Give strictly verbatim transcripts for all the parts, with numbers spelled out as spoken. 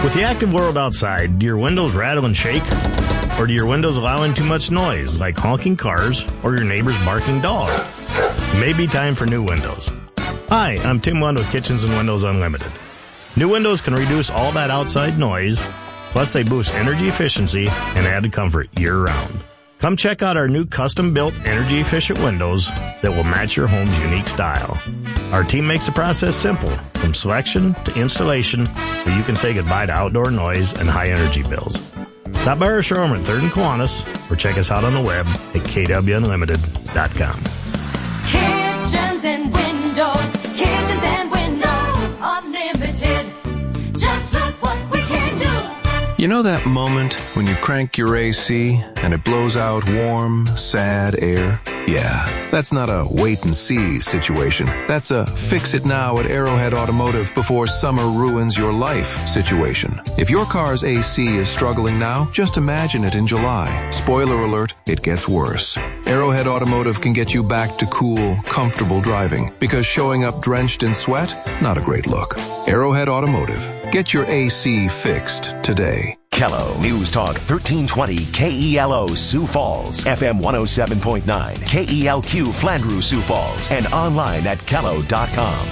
With the active world outside, do your windows rattle and shake? Or do your windows allow in too much noise, like honking cars or your neighbor's barking dog? It may be time for new windows. Hi, I'm Tim Lund with Kitchens and Windows Unlimited. New windows can reduce all that outside noise, plus they boost energy efficiency and added comfort year-round. Come check out our new custom-built energy-efficient windows that will match your home's unique style. Our team makes the process simple, from selection to installation, so you can say goodbye to outdoor noise and high-energy bills. Stop by our showroom at third and Kiwanis, or check us out on the web at k w unlimited dot com. Kitchens and Windows, Kitchens and Windows Unlimited. Just look what we can do. You know that moment when you crank your A C and it blows out warm, sad air? Yeah, that's not a wait-and-see situation. That's a fix-it-now at Arrowhead Automotive before summer ruins your life situation. If your car's A C is struggling now, just imagine it in July. Spoiler alert, it gets worse. Arrowhead Automotive can get you back to cool, comfortable driving because showing up drenched in sweat, not a great look. Arrowhead Automotive. Get your A C fixed today. Kello News Talk thirteen twenty K E L O Sioux Falls, F M one oh seven point nine, K E L Q Flandreau Sioux Falls, and online at kello dot com.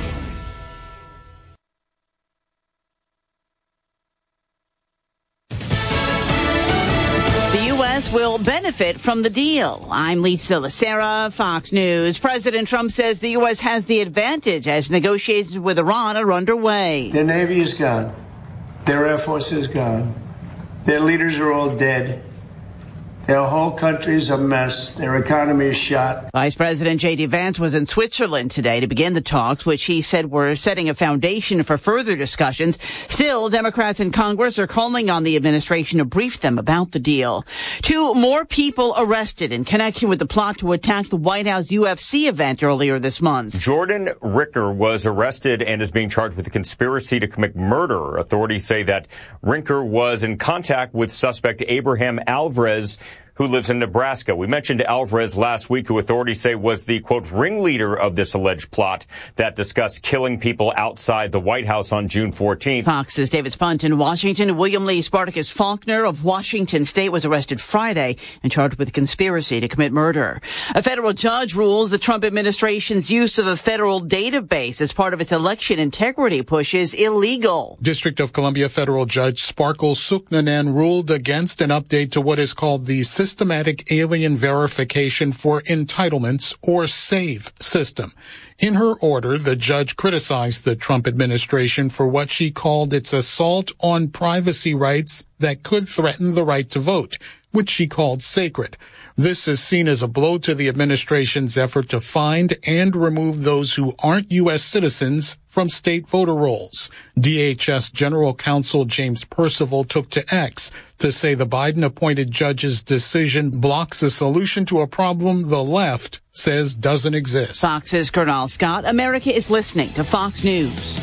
The U S will benefit from the deal. I'm Lisa Lacera, Fox News. President Trump says the U S has the advantage as negotiations with Iran are underway. Their Navy is gone. Their Air Force is gone. Their leaders are all dead. Their whole country's a mess. Their economy is shot. Vice President J D. Vance was in Switzerland today to begin the talks, which he said were setting a foundation for further discussions. Still, Democrats in Congress are calling on the administration to brief them about the deal. Two more people arrested in connection with the plot to attack the White House U F C event earlier this month. Jordan Ricker was arrested and is being charged with a conspiracy to commit murder. Authorities say that Ricker was in contact with suspect Abraham Alvarez, who lives in Nebraska. We mentioned Alvarez last week, who authorities say was the, quote, ringleader of this alleged plot that discussed killing people outside the White House on June fourteenth. Fox's David Spunt in Washington. William Lee Spartacus Faulkner of Washington State was arrested Friday and charged with conspiracy to commit murder. A federal judge rules the Trump administration's use of a federal database as part of its election integrity push is illegal. District of Columbia federal judge Sparkle Suknanen ruled against an update to what is called the Systematic Alien Verification for Entitlements, or SAVE system. In her order, the judge criticized the Trump administration for what she called its assault on privacy rights that could threaten the right to vote, which she called sacred. This is seen as a blow to the administration's effort to find and remove those who aren't U S citizens from state voter rolls. D H S General Counsel James Percival took to X to say the Biden-appointed judge's decision blocks a solution to a problem the left says doesn't exist. Fox's Colonel Scott. America is listening to Fox News.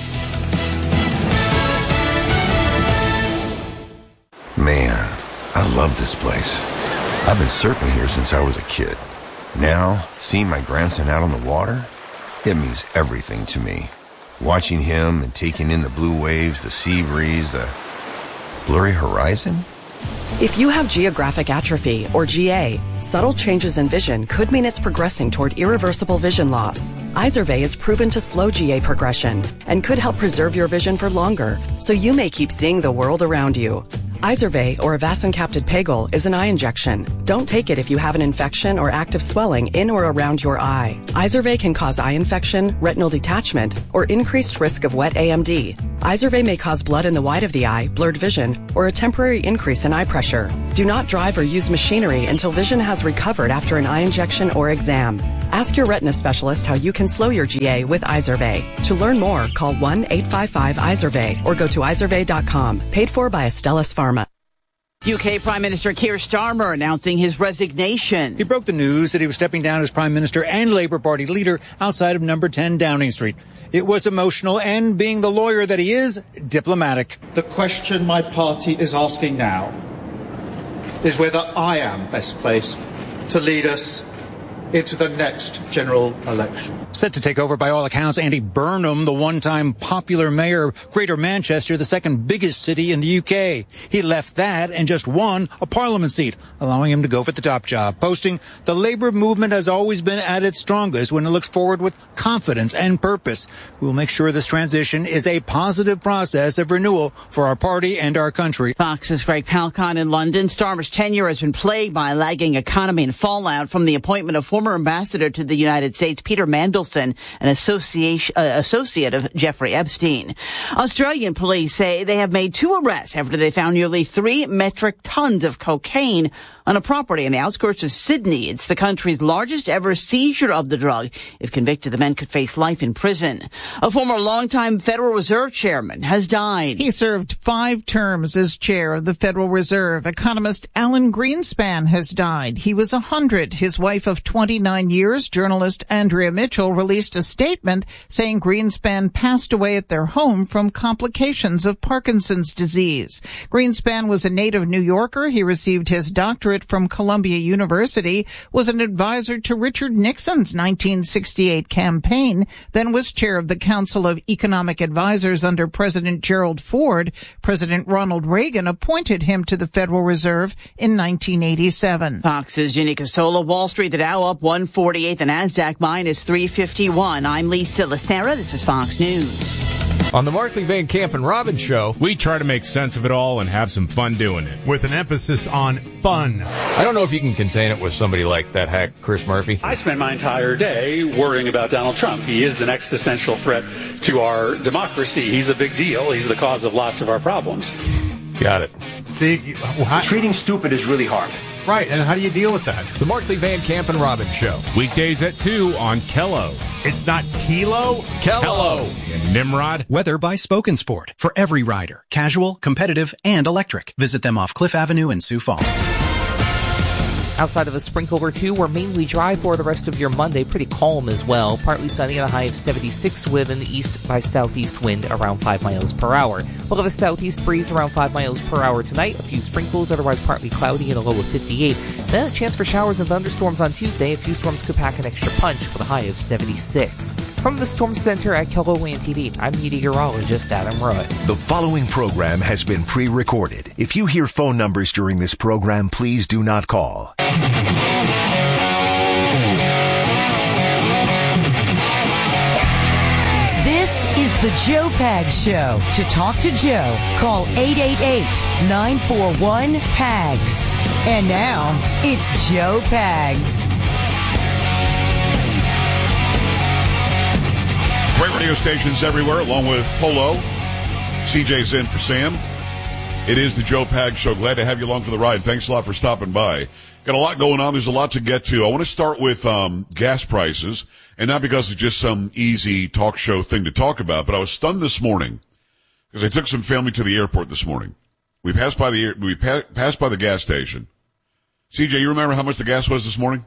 Man, I love this place. I've been surfing here since I was a kid. Now, seeing my grandson out on the water, it means everything to me. Watching him and taking in the blue waves, the sea breeze, the blurry horizon. If you have geographic atrophy, or G A, subtle changes in vision could mean it's progressing toward irreversible vision loss. Izervay is proven to slow G A progression and could help preserve your vision for longer, so you may keep seeing the world around you. Izervay, or avacincaptad pegol, is an eye injection. Don't take it if you have an infection or active swelling in or around your eye. Izervay can cause eye infection, retinal detachment, or increased risk of wet A M D. Izervay may cause blood in the white of the eye, blurred vision, or a temporary increase in eye pressure. Do not drive or use machinery until vision has recovered after an eye injection or exam. Ask your retina specialist how you can slow your G A with Izervay. To learn more, call one eight five five Izervay or go to izervay dot com. Paid for by Astellas Pharma. U K Prime Minister Keir Starmer announcing his resignation. He broke the news that he was stepping down as Prime Minister and Labour Party leader outside of number ten Downing Street. It was emotional and, being the lawyer that he is, diplomatic. The question my party is asking now is whether I am best placed to lead us into the next general election. Set to take over by all accounts, Andy Burnham, the one-time popular mayor of Greater Manchester, the second biggest city in the U K. He left that and just won a parliament seat, allowing him to go for the top job, posting, "The Labour movement has always been at its strongest when it looks forward with confidence and purpose. We will make sure this transition is a positive process of renewal for our party and our country." Fox's Greg Palcon in London. Starmer's tenure has been plagued by a lagging economy and fallout from the appointment of former ambassador to the United States, Peter Mandelson, an association, uh, associate of Jeffrey Epstein. Australian police say they have made two arrests after they found nearly three metric tons of cocaine on a property in the outskirts of Sydney. It's the country's largest ever seizure of the drug. If convicted, the men could face life in prison. A former longtime Federal Reserve chairman has died. He served five terms as chair of the Federal Reserve. Economist Alan Greenspan has died. He was one hundred. His wife of twenty-nine years, journalist Andrea Mitchell, released a statement saying Greenspan passed away at their home from complications of Parkinson's disease. Greenspan was a native New Yorker. He received his doctorate from Columbia University, was an advisor to Richard Nixon's nineteen sixty-eight campaign, then was chair of the Council of Economic Advisors under President Gerald Ford. President Ronald Reagan appointed him to the Federal Reserve in nineteen eighty-seven. Fox's Ginny Casola. Wall Street, the Dow up one forty-eight, the NASDAQ minus three fifty-one. I'm Lisa Lacera. This is Fox News. On the Markley Van Camp and Robbins Show, we try to make sense of it all and have some fun doing it. With an emphasis on fun. I don't know if you can contain it with somebody like that hack Chris Murphy. I spend my entire day worrying about Donald Trump. He is an existential threat to our democracy. He's a big deal. He's the cause of lots of our problems. Got it. See, well, how, treating stupid is really hard. Right, and how do you deal with that? The Markley Van Camp and Robbins Show. Weekdays at two on Kello. It's not Kilo? Kello. And Nimrod. Weather by Spoken Sport. For every rider. Casual, competitive, and electric. Visit them off Cliff Avenue in Sioux Falls. Outside of a sprinkle or two, we're mainly dry for the rest of your Monday. Pretty calm as well. Partly sunny at a high of seventy-six with an east by southeast wind around five miles per hour. We'll have a southeast breeze around five miles per hour tonight. A few sprinkles, otherwise partly cloudy and a low of fifty-eight. Then a chance for showers and thunderstorms on Tuesday. A few storms could pack an extra punch with a high of seventy-six. From the Storm Center at Kello Land T V, I'm meteorologist Adam Rudd. The following program has been pre-recorded. If you hear phone numbers during this program, please do not call. This is the Joe Pags Show. To talk to Joe, call eight eight eight, nine four one, P A G S. And now, it's Joe Pags. Great radio stations everywhere, along with Polo. C J's in for Sam. It is the Joe Pags Show. Glad to have you along for the ride. Thanks a lot for stopping by. Got a lot going on. There's a lot to get to. I want to start with um gas prices, and not because it's just some easy talk show thing to talk about, but I was stunned this morning because I took some family to the airport this morning. We passed by the we pa- passed by the gas station. C J, you remember how much the gas was this morning?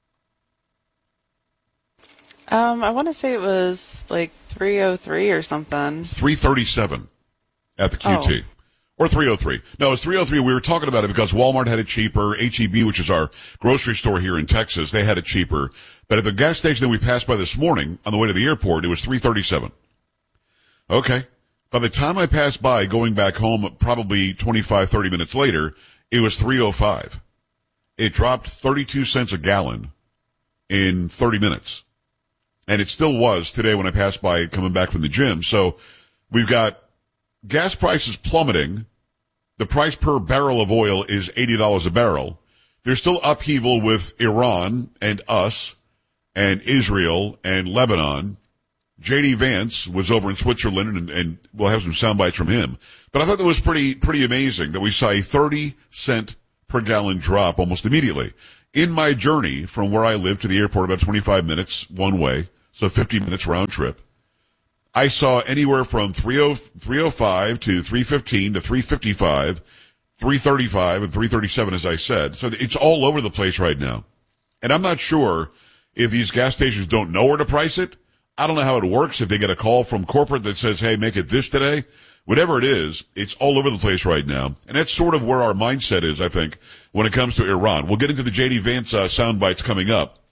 Um, I want to say it was like three oh three or something. three thirty-seven at the Q T. Oh. Or three oh three. No, it's three oh three. We were talking about it because Walmart had it cheaper. H E B, which is our grocery store here in Texas, they had it cheaper. But at the gas station that we passed by this morning on the way to the airport, it was three thirty-seven. Okay. By the time I passed by going back home, probably twenty-five, thirty minutes later, it was three oh five. It dropped thirty-two cents a gallon in thirty minutes. And it still was today when I passed by coming back from the gym. So we've got gas prices plummeting. The price per barrel of oil is eighty dollars a barrel. There's still upheaval with Iran and us and Israel and Lebanon. J D Vance was over in Switzerland, and, and we'll have some sound bites from him. But I thought that was pretty pretty amazing that we saw a thirty cent per gallon drop almost immediately. In my journey from where I live to the airport, about twenty-five minutes one way, so fifty minutes round trip, I saw anywhere from three oh five to three fifteen to three fifty-five, three thirty-five, and three thirty-seven, as I said. So it's all over the place right now. And I'm not sure if these gas stations don't know where to price it. I don't know how it works, if they get a call from corporate that says, hey, make it this today. Whatever it is, it's all over the place right now. And that's sort of where our mindset is, I think, when it comes to Iran. We'll get into the J D Vance uh, sound bites coming up.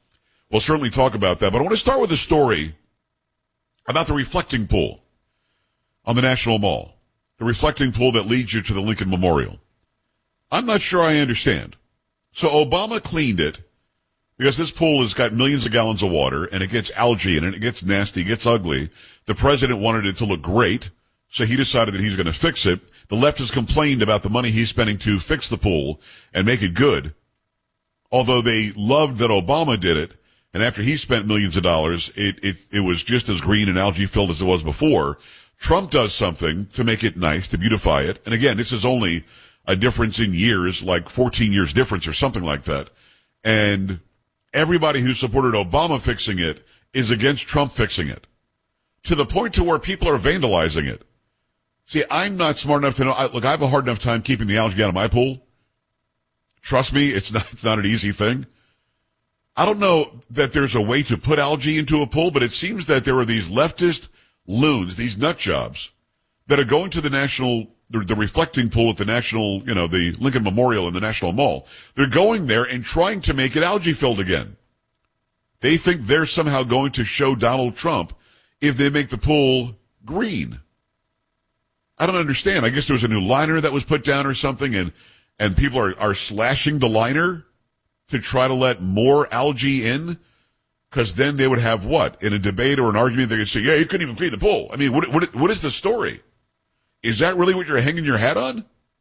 we'll certainly talk about that. But I want to start with a story about the reflecting pool on the National Mall. The reflecting pool that leads you to the Lincoln Memorial. I'm not sure I understand. So Obama cleaned it because this pool has got millions of gallons of water and it gets algae in it. It gets nasty. It gets ugly. The president wanted it to look great, so he decided that he's going to fix it. The left has complained about the money he's spending to fix the pool and make it good, although they loved that Obama did it. And after he spent millions of dollars, it, it, it was just as green and algae filled as it was before. Trump does something to make it nice, to beautify it. And again, this is only a difference in years, like fourteen years difference or something like that. And everybody who supported Obama fixing it is against Trump fixing it, to the point to where people are vandalizing it. See, I'm not smart enough to know. I, look, I have a hard enough time keeping the algae out of my pool. Trust me, it's not, it's not an easy thing. I don't know that there's a way to put algae into a pool, but it seems that there are these leftist loons, these nut jobs, that are going to the national, the, the reflecting pool at the national, you know, the Lincoln Memorial and the National Mall. They're going there and trying to make it algae filled again. They think they're somehow going to show Donald Trump if they make the pool green. I don't understand. I guess there was a new liner that was put down or something, and, and people are, are slashing the liner to try to let more algae in. Because then they would have what? In a debate or an argument, they could say, yeah, you couldn't even clean the pool. I mean, what, what, what is the story? Is that really what you're hanging your hat on?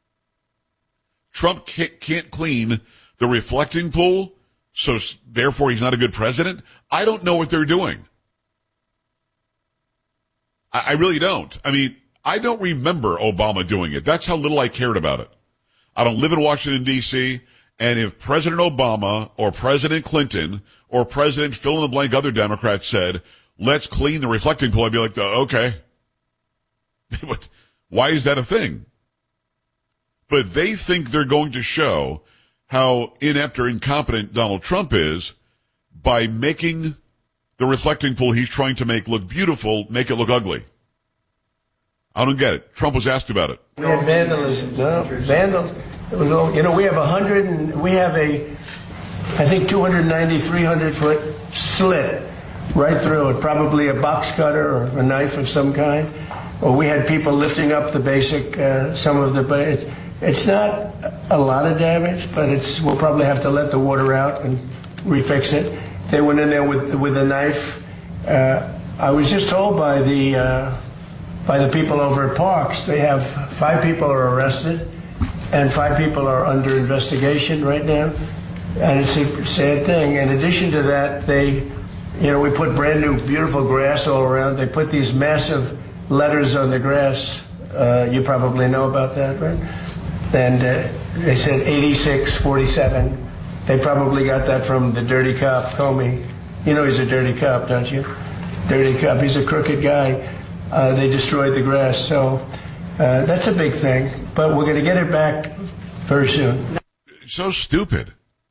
Trump can't, can't clean the reflecting pool, so therefore he's not a good president? I don't know what they're doing. I, I really don't. I mean, I don't remember Obama doing it. That's how little I cared about it. I don't live in Washington, D C, and if President Obama or President Clinton or President fill-in-the-blank other Democrats said, let's clean the reflecting pool, I'd be like, oh, okay. Why is that a thing? But they think they're going to show how inept or incompetent Donald Trump is by making the reflecting pool he's trying to make look beautiful, make it look ugly. I don't get it. Trump was asked about it. We had vandalism. No, vandals. It was all, you know, we have a hundred and we have a, I think two ninety, three hundred foot slit right through it, probably a box cutter or a knife of some kind. Or we had people lifting up the basic, uh, some of the, but it's, it's not a lot of damage, but it's, we'll probably have to let the water out and refix it. They went in there with, with a knife. Uh, I was just told by the, uh, by the people over at Parks, they have five people are arrested and five people are under investigation right now. And it's a sad thing. In addition to that, they, you know, we put brand new, beautiful grass all around. They put these massive letters on the grass. Uh, you probably know about that, right? And uh, they said eighty-six forty-seven. They probably got that from the dirty cop, Comey. You know he's a dirty cop, don't you? Dirty cop. He's a crooked guy. Uh, they destroyed the grass. So uh, that's a big thing. But we're going to get it back very soon. So stupid.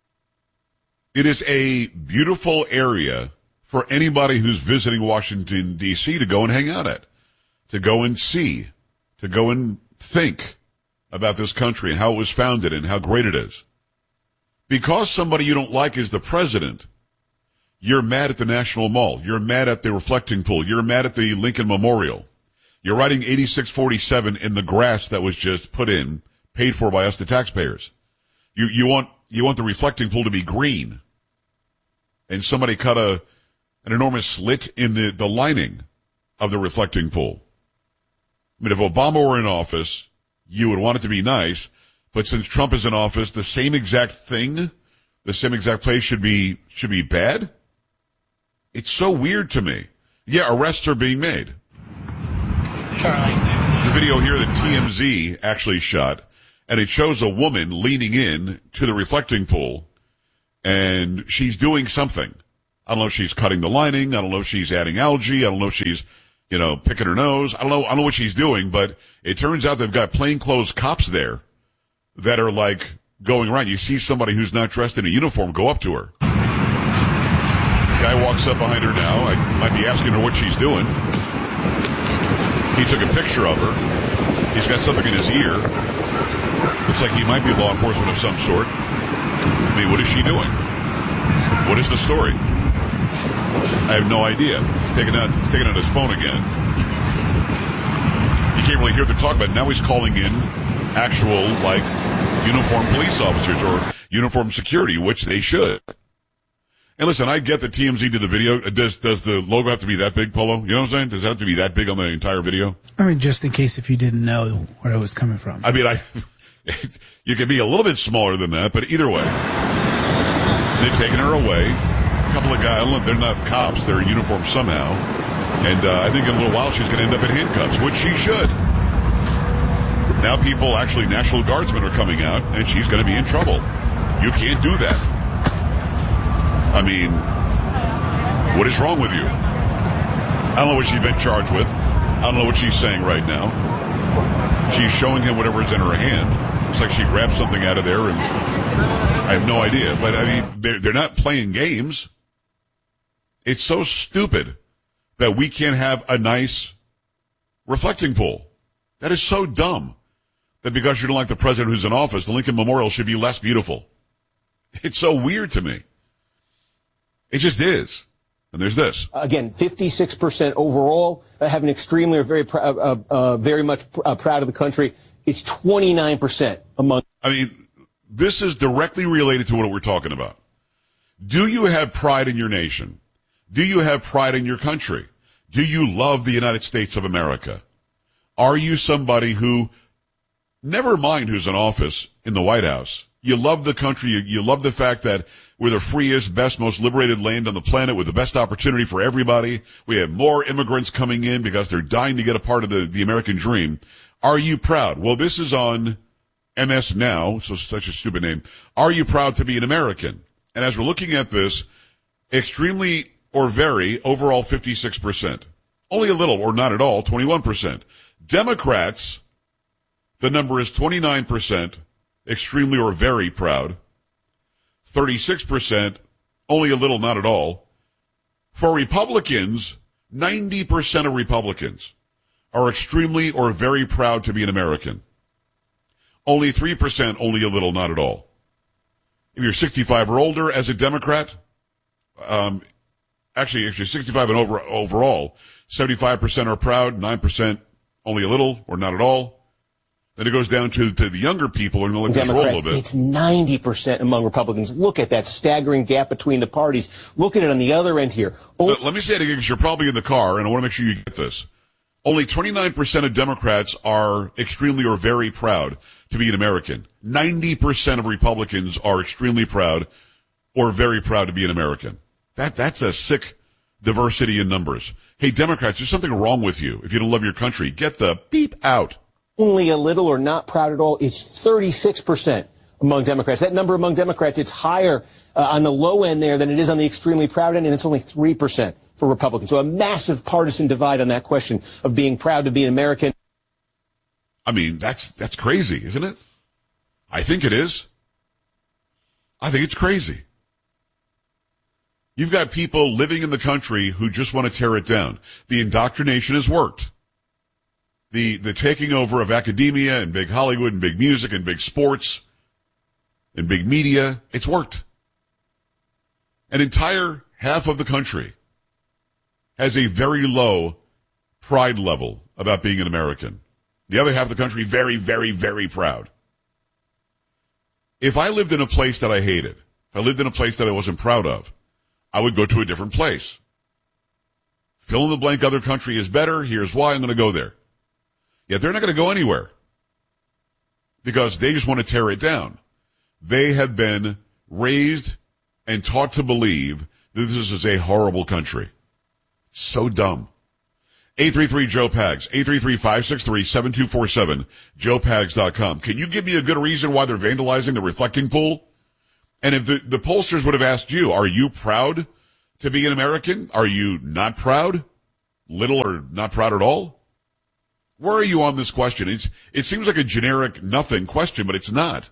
It is a beautiful area for anybody who's visiting Washington, D C to go and hang out at, to go and see, to go and think about this country and how it was founded and how great it is. Because somebody you don't like is the president, you're mad at the National Mall. You're mad at the reflecting pool. You're mad at the Lincoln Memorial. You're writing eighty-six forty-seven in the grass that was just put in, paid for by us, the taxpayers. You, you want, you want the reflecting pool to be green. And somebody cut a, an enormous slit in the, the lining of the reflecting pool. I mean, if Obama were in office, you would want it to be nice. But since Trump is in office, the same exact thing, the same exact place should be, should be bad? It's so weird to me. Yeah, arrests are being made. Charlie. The video here that T M Z actually shot, and it shows a woman leaning in to the reflecting pool, and she's doing something. I don't know if she's cutting the lining. I don't know if she's adding algae. I don't know if she's, you know, picking her nose. I don't know. I don't know what she's doing, but it turns out they've got plainclothes cops there that are like going around. You see somebody who's not dressed in a uniform go up to her. The guy walks up behind her now. I might be asking her what she's doing. He took a picture of her. He's got something in his ear. Looks like he might be law enforcement of some sort. I mean, what is she doing? What is the story? I have no idea. He's taking out, he's taking out his phone again. You can't really hear the talk about it. Now he's calling in actual, like, uniformed police officers or uniformed security, which they should. And listen, I get that T M Z did the video. Does does the logo have to be that big, Polo? You know what I'm saying? Does it have to be that big on the entire video? I mean, just in case if you didn't know where it was coming from. I mean, I it's, you could be a little bit smaller than that, but either way, they're taking her away. A couple of guys, I don't know, they're not cops. They're in uniform somehow. And uh, I think in a little while she's going to end up in handcuffs, which she should. Now people, actually National Guardsmen are coming out, and she's going to be in trouble. You can't do that. I mean, what is wrong with you? I don't know what she's been charged with. I don't know what she's saying right now. She's showing him whatever's in her hand. It's like she grabbed something out of there, and I have no idea. But, I mean, they're, they're not playing games. It's so stupid that we can't have a nice reflecting pool. That is so dumb that because you don't like the president who's in office, the Lincoln Memorial should be less beautiful. It's so weird to me. It just is. And there's this. Again, fifty-six percent overall uh, have an extremely or very, pr- uh, uh, very much pr- uh, proud of the country. It's twenty-nine percent among. I mean, this is directly related to what we're talking about. Do you have pride in your nation? Do you have pride in your country? Do you love the United States of America? Are you somebody who, never mind who's in office in the White House, you love the country, you, you love the fact that we're the freest, best, most liberated land on the planet with the best opportunity for everybody. We have more immigrants coming in because they're dying to get a part of the, the American dream. Are you proud? Well, this is on M S Now, so such a stupid name. Are you proud to be an American? And as we're looking at this, extremely or very, overall fifty-six percent. Only a little or not at all, twenty-one percent. Democrats, the number is twenty-nine percent, extremely or very proud. thirty-six percent, only a little, not at all. For Republicans, ninety percent of Republicans are extremely or very proud to be an American. Only three percent, only a little, not at all. If you're sixty-five or older as a Democrat, um, actually, actually sixty-five and over overall, seventy-five percent are proud, nine percent only a little or not at all. Then it goes down to, to the younger people and let this roll a little bit. It's ninety percent among Republicans. Look at that staggering gap between the parties. Look at it on the other end here. Let, let me say it again because you're probably in the car, and I want to make sure you get this. Only twenty-nine percent of Democrats are extremely or very proud to be an American. ninety percent of Republicans are extremely proud or very proud to be an American. That That's a sick diversity in numbers. Hey, Democrats, there's something wrong with you. If you don't love your country, get the beep out. Only a little or not proud at all. It's thirty-six percent among Democrats. That number among Democrats, it's higher uh, on the low end there than it is on the extremely proud end, and it's only three percent for Republicans. So a massive partisan divide on that question of being proud to be an American. I mean, that's that's crazy, isn't it? I think it is. I think it's crazy. You've got people living in the country who just want to tear it down. The indoctrination has worked. The the taking over of academia and big Hollywood and big music and big sports and big media, it's worked. An entire half of the country has a very low pride level about being an American. The other half of the country, very, very, very proud. If I lived in a place that I hated, if I lived in a place that I wasn't proud of, I would go to a different place. Fill in the blank, other country is better. Here's why I'm going to go there. Yet they're not going to go anywhere because they just want to tear it down. They have been raised and taught to believe that this is a horrible country. So dumb. eight three three Joe Pags, eight three three, five six three, seven two four seven, joe pags dot com. Can you give me a good reason why they're vandalizing the reflecting pool? And if the, the pollsters would have asked you, are you proud to be an American? Are you not proud? Little or not proud at all? Where are you on this question? It's, it seems like a generic nothing question, but it's not.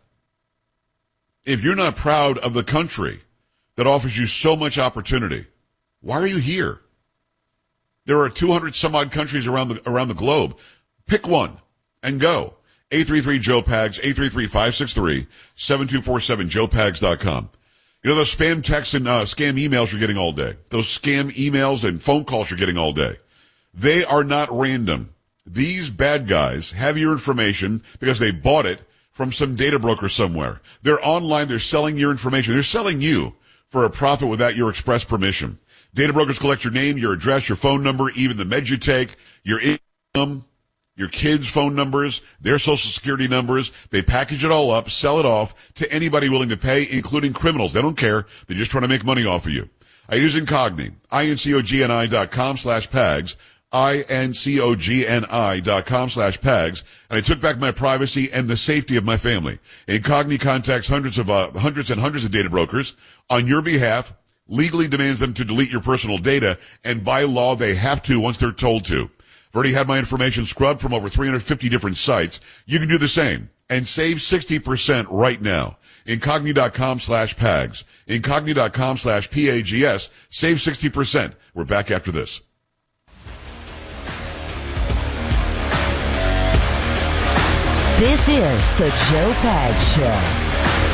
If you're not proud of the country that offers you so much opportunity, why are you here? There are two hundred some odd countries around the, around the globe. Pick one and go. eight three three Joe Pags, eight three three, five six three, seven two four seven, joe pags dot com. You know those spam texts and uh, scam emails you're getting all day? Those scam emails and phone calls you're getting all day. They are not random. These bad guys have your information because they bought it from some data broker somewhere. They're online. They're selling your information. They're selling you for a profit without your express permission. Data brokers collect your name, your address, your phone number, even the meds you take, your income, your kids' phone numbers, their social security numbers. They package it all up, sell it off to anybody willing to pay, including criminals. They don't care. They're just trying to make money off of you. I use Incogni, I-N-C-O-G-N-I dot com slash PAGS, I-N-C-O-G-N-I dot com slash PAGS, and I took back my privacy and the safety of my family. Incogni contacts hundreds of, uh, hundreds and hundreds of data brokers on your behalf, legally demands them to delete your personal data, and by law they have to once they're told to. I've already had my information scrubbed from over three hundred fifty different sites. You can do the same and save sixty percent right now. Incogni dot com slash PAGS. Incogni dot com slash P A G S. Save sixty percent. We're back after this. This is the Joe Pags Show.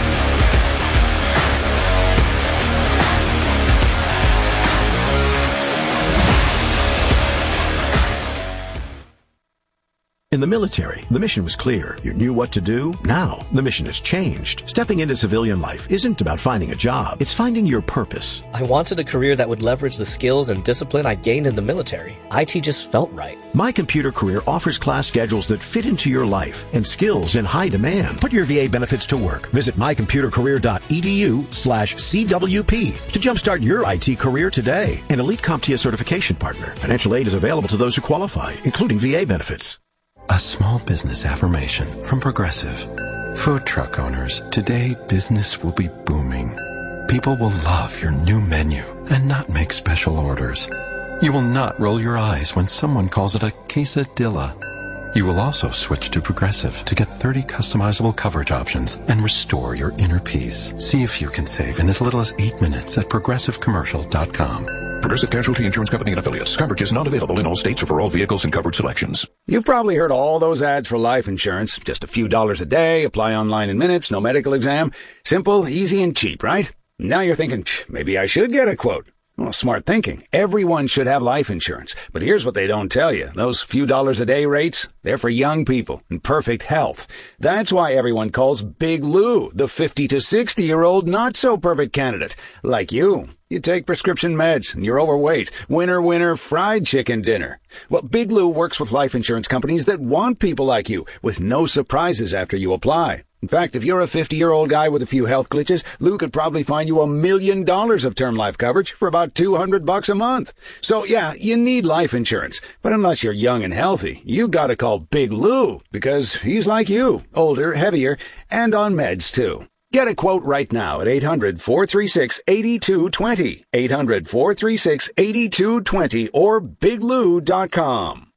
In the military, the mission was clear. You knew what to do. Now, the mission has changed. Stepping into civilian life isn't about finding a job. It's finding your purpose. I wanted a career that would leverage the skills and discipline I gained in the military. I T just felt right. My Computer Career offers class schedules that fit into your life and skills in high demand. Put your V A benefits to work. Visit my computer career dot e d u slash C W P to jumpstart your I T career today. An elite CompTIA certification partner. Financial aid is available to those who qualify, including V A benefits. A small business affirmation from Progressive. Food truck owners, today business will be booming. People will love your new menu and not make special orders. You will not roll your eyes when someone calls it a quesadilla. You will also switch to Progressive to get thirty customizable coverage options and restore your inner peace. See if you can save in as little as eight minutes at progressive commercial dot com. Progressive Casualty Insurance Company and Affiliates. Coverage is not available in all states or for all vehicles and coverage selections. You've probably heard all those ads for life insurance. Just a few dollars a day, apply online in minutes, no medical exam. Simple, easy, and cheap, right? Now you're thinking, maybe I should get a quote. Well, smart thinking. Everyone should have life insurance. But here's what they don't tell you. Those few dollars a day rates, they're for young people in perfect health. That's why everyone calls Big Lou the fifty to sixty year old not so perfect candidate. Like you. You take prescription meds and you're overweight. Winner, winner, fried chicken dinner. Well, Big Lou works with life insurance companies that want people like you with no surprises after you apply. In fact, if you're a fifty-year-old guy with a few health glitches, Lou could probably find you a million dollars of term life coverage for about two hundred bucks a month. So yeah, you need life insurance. But unless you're young and healthy, you gotta call Big Lou because he's like you, older, heavier, and on meds too. Get a quote right now at eight hundred, four three six, eight two two zero, eight hundred, four three six, eight two two zero, or big lou dot com.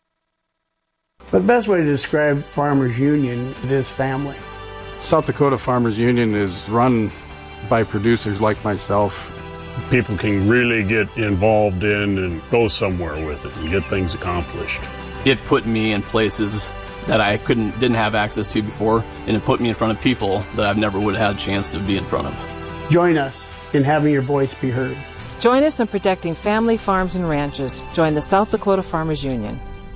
But the best way to describe Farmers Union is family. South Dakota Farmers Union is run by producers like myself. People can really get involved in and go somewhere with it and get things accomplished. It put me in places that I couldn't, didn't have access to before, and it put me in front of people that I've never would have had a chance to be in front of. Join us in having your voice be heard. Join us in protecting family farms and ranches. Join the South Dakota Farmers Union.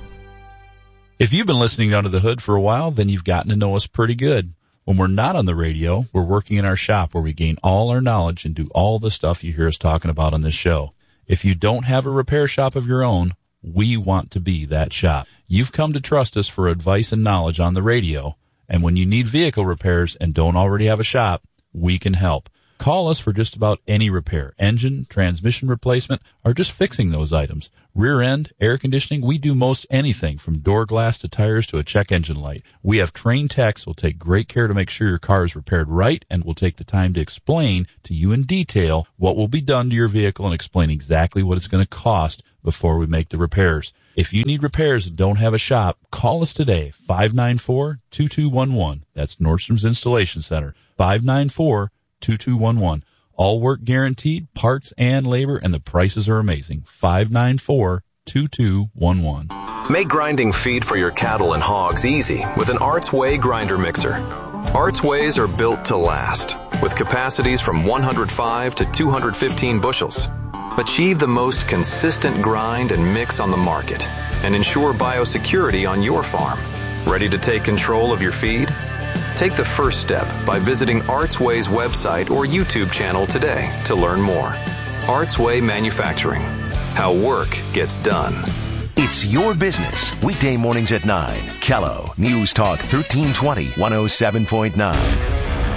If you've been listening Under the Hood for a while, then you've gotten to know us pretty good. When we're not on the radio, we're working in our shop where we gain all our knowledge and do all the stuff you hear us talking about on this show. If you don't have a repair shop of your own, we want to be that shop. You've come to trust us for advice and knowledge on the radio, and when you need vehicle repairs and don't already have a shop, we can help. Call us for just about any repair, engine, transmission replacement, or just fixing those items. Rear end, air conditioning, we do most anything from door glass to tires to a check engine light. We have trained techs who will take great care to make sure your car is repaired right and will take the time to explain to you in detail what will be done to your vehicle and explain exactly what it's going to cost before we make the repairs. If you need repairs and don't have a shop, call us today, five nine four, two two one one. That's Nordstrom's Installation Center, five nine four, two two one one. All work guaranteed, parts and labor, and the prices are amazing. five nine four, two two one one. Make grinding feed for your cattle and hogs easy with an Arts Way grinder mixer. Arts Ways are built to last. with capacities from one hundred five to two hundred fifteen bushels. Achieve the most consistent grind and mix on the market and ensure biosecurity on your farm. Ready to take control of your feed? Take the first step by visiting Artsway's website or YouTube channel today to learn more. Artsway Manufacturing. How work gets done. It's your business. Weekday mornings at nine. Kello News Talk thirteen twenty, one oh seven point nine.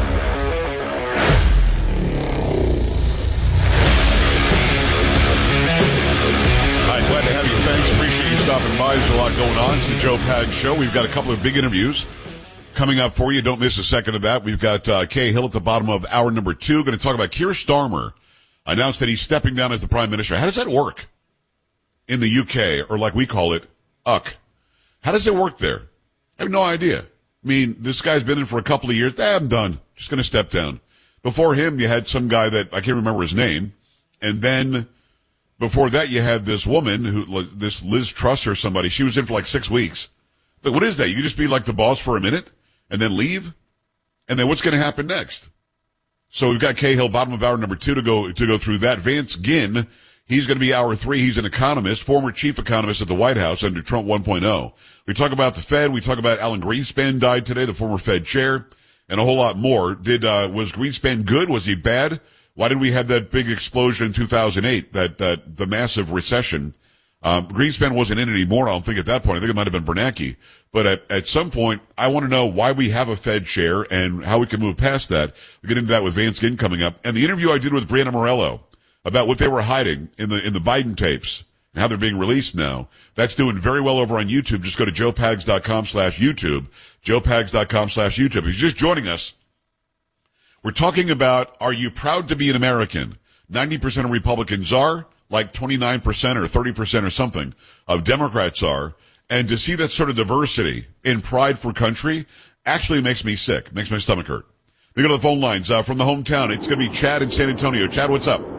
Stopping by. There's a lot going on. It's the Joe Pags Show. We've got a couple of big interviews coming up for you. Don't miss a second of that. We've got uh, Kay Hill at the bottom of hour number two. Going to talk about Keir Starmer announced that he's stepping down as the prime minister. How does that work in the U K, or like we call it, U K? How does it work there? I have no idea. I mean, this guy's been in for a couple of years. Eh, I'm done. Just going to step down. Before him, you had some guy that I can't remember his name, and then before that, you had this woman, who this Liz Truss or somebody. She was in for like six weeks. But what is that? You can just be like the boss for a minute and then leave? And then what's going to happen next? So we've got Cahill, bottom of hour number two, to go to go through that. Vance Ginn, he's going to be hour three. He's an economist, former chief economist at the White House under Trump one point oh. We talk about the Fed. We talk about Alan Greenspan died today, the former Fed chair, and a whole lot more. Did uh, was Greenspan good? Was he bad? Why did we have that big explosion in two thousand eight, that, that the massive recession? Um, Greenspan wasn't in it anymore, I don't think, at that point. I think it might have been Bernanke. But at, at some point, I want to know why we have a Fed chair and how we can move past that. We'll get into that with Vance Ginn coming up. And the interview I did with Brianna Morello about what they were hiding in the in the Biden tapes and how they're being released now, that's doing very well over on YouTube. Just go to joepags.com slash YouTube, joepags.com slash YouTube. If you're just joining us, we're talking about, are you proud to be an American? ninety percent of Republicans are, like twenty-nine percent or thirty percent or something of Democrats are. And to see that sort of diversity in pride for country actually makes me sick, makes my stomach hurt. We go to the phone lines uh, from the hometown. It's going to be Chad in San Antonio. Chad, what's up?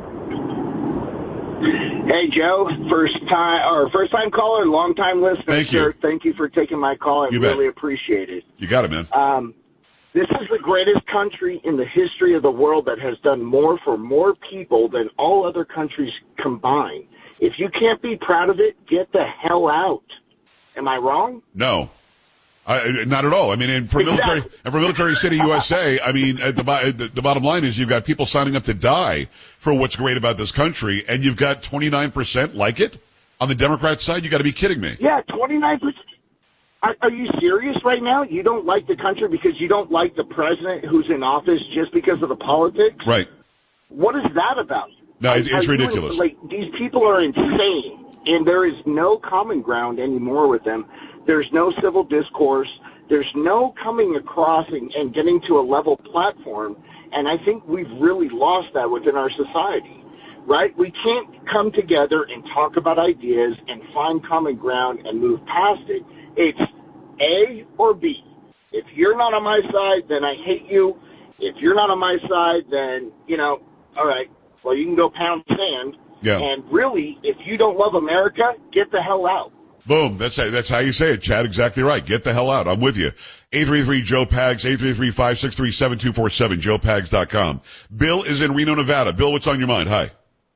Hey, Joe. First time, or first time caller, long time listener. Thank you. Sir. Thank you for taking my call. I You really bet. appreciate it. You got it, man. Um, This is the greatest country in the history of the world that has done more for more people than all other countries combined. If you can't be proud of it, get the hell out. Am I wrong? No. I, not at all. I mean, and for Exactly. military, and for Military City, U S A, I mean, at the, bo- the, the bottom line is you've got people signing up to die for what's great about this country, and you've got twenty-nine percent like it on the Democrat side. You got to be kidding me. Yeah, twenty-nine percent. Are, are you serious right now? You don't like the country because you don't like the president who's in office just because of the politics? Right. What is that about? No, it's, Are it's you- ridiculous. like, these people are insane, and there is no common ground anymore with them. There's no civil discourse. There's no coming across and, and getting to a level platform, and I think we've really lost that within our society, right? We can't come together and talk about ideas and find common ground and move past it. It's A or B. If you're not on my side, then I hate you. If you're not on my side, then, you know, all right, well, you can go pound sand. Yeah. And really, if you don't love America, get the hell out. Boom. That's that's how you say it, Chad. Exactly right. Get the hell out. I'm with you. eight three three Joe Pags, eight three three, five six three, seven two four seven, joe pags dot com. Bill is in Reno, Nevada. Bill, what's on your mind? Hi.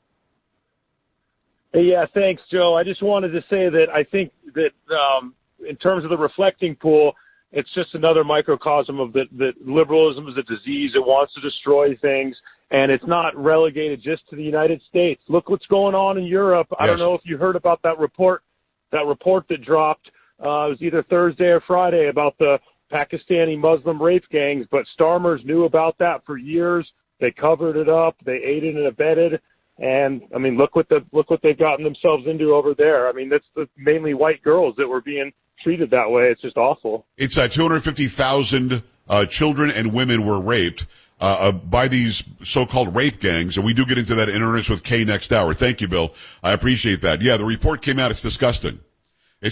Hey, yeah, thanks, Joe. I just wanted to say that I think that um, in terms of the reflecting pool, it's just another microcosm of that, that liberalism is a disease. It wants to destroy things, and it's not relegated just to the United States. Look what's going on in Europe. I don't know if you heard about that report, that report that dropped. Uh, it was either Thursday or Friday about the Pakistani Muslim rape gangs, but Starmers knew about that for years. They covered it up. They aided and abetted. And I mean, look what the look what they've gotten themselves into over there. I mean, that's the, mainly white girls that were being treated that way. It's just awful. It's uh, two hundred fifty thousand uh, children and women were raped uh, uh, by these so-called rape gangs, and we do get into that in earnest with Kay next hour. Thank you, Bill. I appreciate that. Yeah, the report came out. It's disgusting.